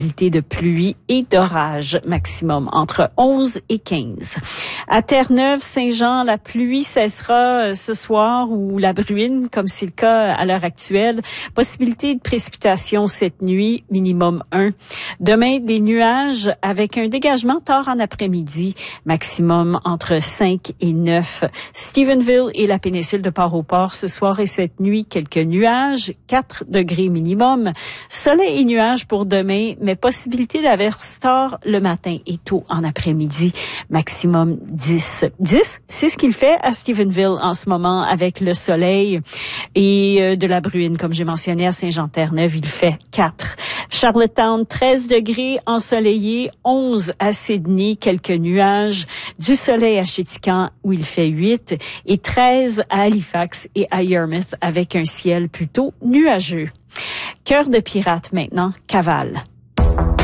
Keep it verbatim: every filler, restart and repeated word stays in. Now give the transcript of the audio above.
de pluie et d'orage, maximum entre onze et quinze. À Terre-Neuve, Saint-Jean, la pluie cessera ce soir ou la bruine, comme c'est le cas à l'heure actuelle. Possibilité de précipitation cette nuit, minimum un. Demain, des nuages avec un dégagement tard en après-midi, maximum entre cinq et neuf. Stephenville et la péninsule de Port-au-Port, ce soir et cette nuit, quelques nuages, quatre degrés minimum. Soleil et nuages pour demain, mais possibilité d'averse tard le matin et tôt en après-midi, maximum dix. dix, c'est ce qu'il fait à Stephenville en ce moment avec le soleil et de la bruine, comme j'ai mentionné à Saint-Jean-Terre-Neuve, il fait quatre. Charlottetown, treize degrés, ensoleillé, onze à Sydney, quelques nuages, du soleil à Chéticamp où il fait huit et treize à Halifax et à Yarmouth avec un ciel plutôt nuageux. Cœur de pirate maintenant, Caval.